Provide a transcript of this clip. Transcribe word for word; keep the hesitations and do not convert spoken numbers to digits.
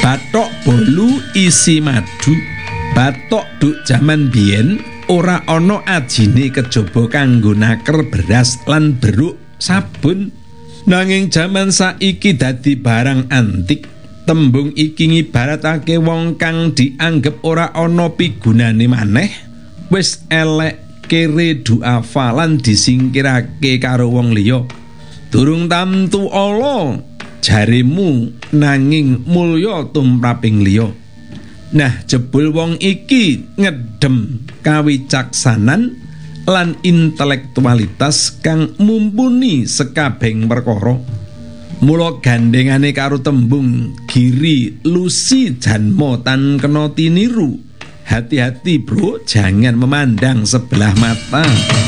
bathok bolu isi madu. Bathok duk jaman biyen ora ana ajine kejaba kanggo naker beras lan beruk sabun. Nanging jaman saiki dadi barang antik. Tembung iki ngibaratake wong kang dianggep ora ana pigunane maneh, wis elek kere duafa lan disingkirake karo wong liya. Durung tamtu ala jarimu nanging mulya tumraping liya. Nah, jebul wong iki ngedhem kawicaksanan lan intelektualitas kang mumpuni sekabeng perkara. Mula gandengane karo tembung giri lusi janma tan kena tiniru. Hati-hati bro, jangan memandang sebelah mata.